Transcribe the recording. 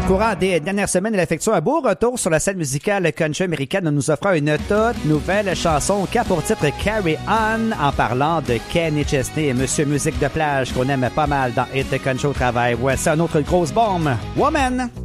Courant des dernières semaines, elle effectue un beau retour sur la scène musicale country américaine en nous offrant une toute nouvelle chanson qui a pour titre Carry On, en parlant de Kenny Chesney et Monsieur Musique de plage qu'on aime pas mal dans Hit Country au travail. Voici un autre grosse bombe, Woman!